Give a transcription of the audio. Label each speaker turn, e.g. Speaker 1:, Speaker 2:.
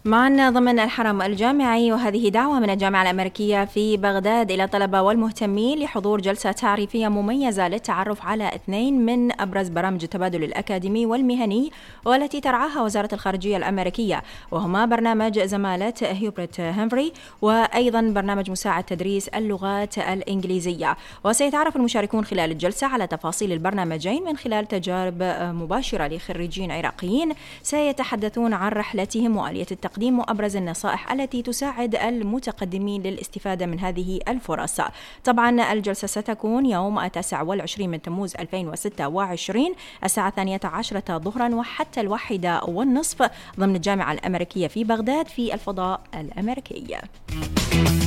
Speaker 1: معنا ضمن الحرم الجامعي، وهذه دعوة من الجامعة الأمريكية في بغداد إلى الطلبة والمهتمين لحضور جلسة تعريفية مميزة للتعرف على 2 من أبرز برامج التبادل الأكاديمي والمهني والتي ترعاها وزارة الخارجية الأمريكية، وهما برنامج زمالة هيوبرت هنفري وأيضا برنامج مساعد تدريس اللغات الإنجليزية. وسيتعرف المشاركون خلال الجلسة على تفاصيل البرنامجين من خلال تجارب مباشرة لخريجين عراقيين سيتحدثون عن رحلتهم وآلية التقديم وأبرز النصائح التي تساعد المتقدمين للاستفادة من هذه الفرص. طبعا الجلسة ستكون يوم 29 من تموز 2026 الساعة 12 ظهرا وحتى 1:30 ضمن الجامعة الأمريكية في بغداد في الفضاء الأمريكي.